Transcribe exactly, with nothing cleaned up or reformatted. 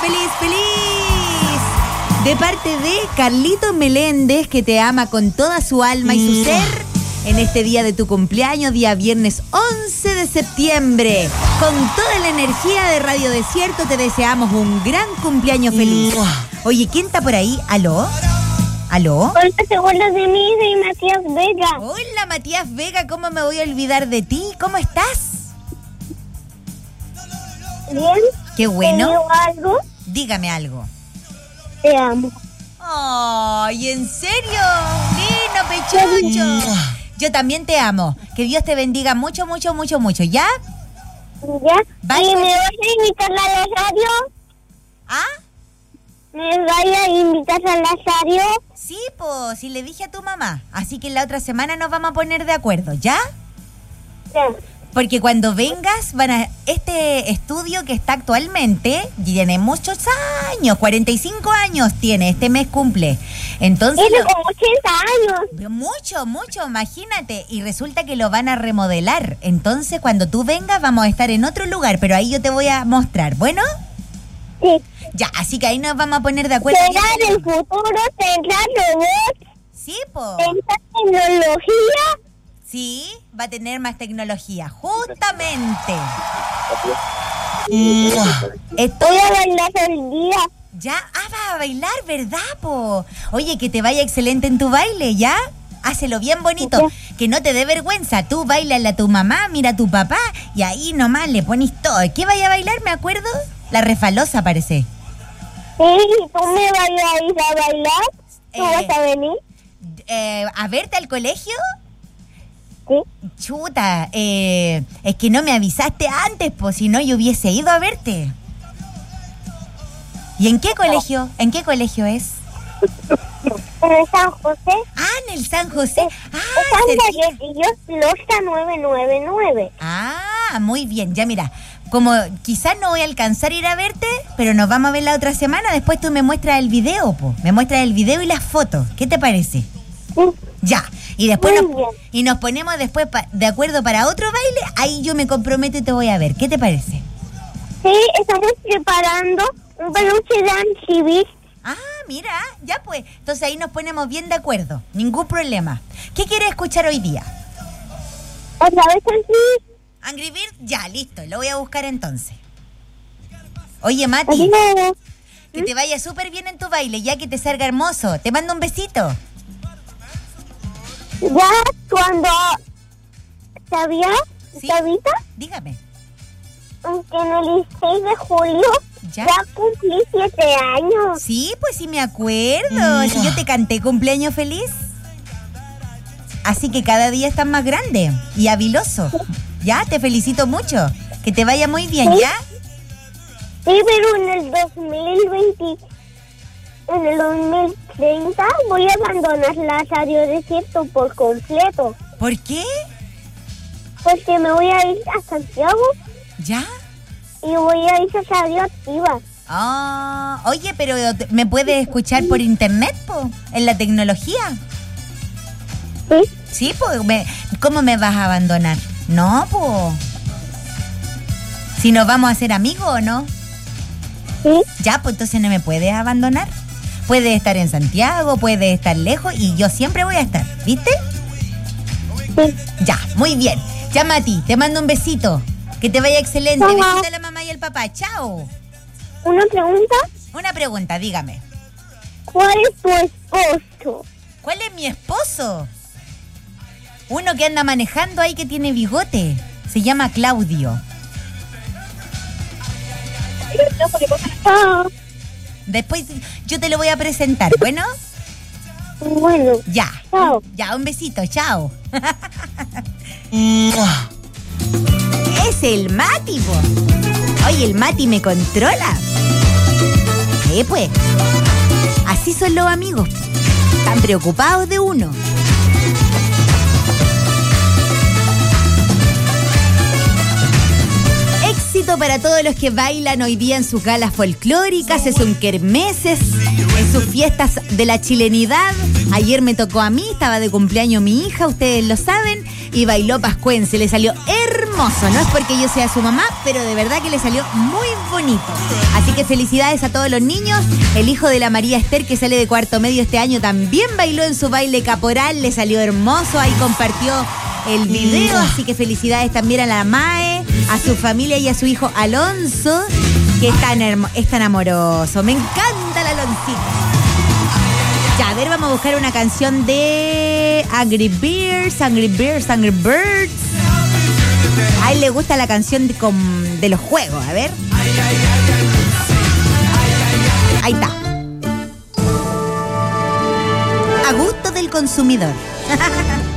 feliz, feliz. De parte de Carlito Meléndez, que te ama con toda su alma y su ser, en este día de tu cumpleaños, día viernes once de septiembre. Con toda la energía de Radio Desierto te deseamos un gran cumpleaños feliz. Oye, ¿quién está por ahí? ¿Aló? ¿Aló? Hola, ¿te acuerdas de mí? Soy Matías Vega. Hola, Matías Vega, ¿cómo me voy a olvidar de ti? ¿Cómo estás? Bien. Qué bueno. ¿Te digo algo? Dígame algo. Te amo. Ay, ¿en serio? Lindo, pechucho. Yo también te amo. Que Dios te bendiga mucho, mucho, mucho, mucho. ¿Ya? ¿Ya? Bye. ¿Y me vas a invitar a la radio? ¿Ah? ¿Me vas a invitar a la radio? Sí, pues, sí le dije a tu mamá. Así que la otra semana nos vamos a poner de acuerdo, ¿ya? Ya. Porque cuando vengas, van a este estudio que está actualmente, tiene muchos años, cuarenta y cinco años tiene, este mes cumple. Entonces, Tiene lo- como ochenta años. mucho, mucho, imagínate. Y resulta que lo van a remodelar. Entonces, cuando tú vengas, vamos a estar en otro lugar, pero ahí yo te voy a mostrar, ¿bueno? Sí. Ya, así que ahí nos vamos a poner de acuerdo. Será Ya del tenemos- futuro, tendrá robots, Sí, po. tendrá tecnología. Sí, va a tener más tecnología, justamente. Esto Voy a bailar el día. ya, ah, va a bailar, ¿verdad, po? Oye, que te vaya excelente en tu baile, ¿ya? Hácelo bien bonito, que no te dé vergüenza. Tú bailale a tu mamá, mira a tu papá, y ahí nomás le pones todo. ¿Qué vaya a bailar, me acuerdo? La refalosa, parece. Sí, ¿tú me vas a ir a bailar? ¿Tú Eh. vas a venir? Eh, ¿A verte al colegio? Sí. Chuta, eh, es que no me avisaste antes, pues si no yo hubiese ido a verte. ¿Y en qué colegio? ¿En qué colegio es? ¿En el San José? Ah, en el San José. Ah, Está en cerquita. Galletillos, Loja nueve nueve nueve. Ah, muy bien, ya mira. Como quizás no voy a alcanzar a ir a verte, pero nos vamos a ver la otra semana. Después tú me muestras el video, po. Me muestras el video y las fotos. ¿Qué te parece? Sí. Ya. Y después Muy nos, bien. y nos ponemos después pa- de acuerdo para otro baile. Ahí yo me comprometo y te voy a ver. ¿Qué te parece? Sí, estamos preparando un peluche de Anchibis. Ah, mira, ya pues. Entonces ahí nos ponemos bien de acuerdo. Ningún problema. ¿Qué quieres escuchar hoy día? ¿Otra vez Anchibis? Angry Bird, ya, listo. Lo voy a buscar entonces. Oye, Mati, Adiós. que te vaya súper bien en tu baile, ya que te salga hermoso. Te mando un besito. Ya cuando... ¿Sabías, Sí. Tabita? Dígame. Que en el dieciséis de julio ¿Ya? ya cumplí siete años. Sí, pues sí me acuerdo. Si yo te canté cumpleaños feliz. Así que cada día estás más grande y habiloso. Ya, te felicito mucho. Que te vaya muy bien, Sí. ¿ya? Sí, pero en el dos mil veinte, en el dos mil treinta voy a abandonar la Radio Desierto por completo. ¿Por qué? Porque me voy a ir a Santiago ¿Ya? y voy a ir a Radio Activa. Ah, oye, pero te- ¿me puedes escuchar por internet, po? ¿En la tecnología? ¿Sí? Sí, pues, me- ¿cómo me vas a abandonar? No, pues. Si nos vamos a hacer amigos o no. ¿Sí? Ya, pues entonces no me puedes abandonar. Puedes estar en Santiago, puedes estar lejos y yo siempre voy a estar, ¿viste? Sí. Ya, muy bien. Ya, Mati, te mando un besito. Que te vaya excelente. Chao. Besito a la mamá y al papá. Chao. Una pregunta, Una pregunta, dígame. ¿cuál es tu esposo? ¿Cuál es mi esposo? Uno que anda manejando ahí que tiene bigote. Se llama Claudio. Ah, Después yo te lo voy a presentar, ¿bueno? bueno, Ya. Chao. Ya, un besito, chao. Es el Mati, po. Oye, el Mati me controla. Eh, pues. Así son los amigos. Están preocupados de uno. Éxito para todos los que bailan hoy día en sus galas folclóricas, en sus kermeses, en sus fiestas de la chilenidad. Ayer me tocó a mí, estaba de cumpleaños mi hija, ustedes lo saben, y bailó pascuense, le salió hermoso. hermoso. No es porque yo sea su mamá, pero de verdad que le salió muy bonito. Así que felicidades a todos los niños. El hijo de la María Esther, que sale de cuarto medio este año, también bailó en su baile caporal. Le salió hermoso. Ahí compartió el video. Así que felicidades también a la Mae, a su familia y a su hijo Alonso, que es tan, hermo- es tan amoroso. Me encanta el Aloncito. Ya, a ver, vamos a buscar una canción de Angry Birds, Angry Birds, Angry Birds. A él le gusta la canción de, con, de los juegos, a ver. Ahí está. A gusto del consumidor.